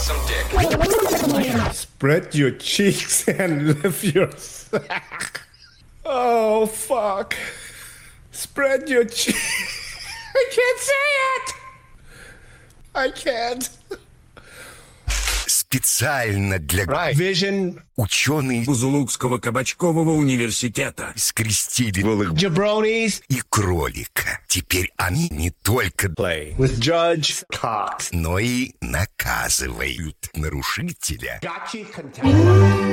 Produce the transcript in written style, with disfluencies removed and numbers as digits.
some dick. Spread your cheeks and lift your sack. Oh, fuck. Spread your cheeks. I can't say it. I can't. Специально для Vision. ученые Бузулукского кабачкового университета скрестили голых Jabronis. и кролика. Теперь они не только Play. With Judge Cox. но и наказывают нарушителя. Got you, contender.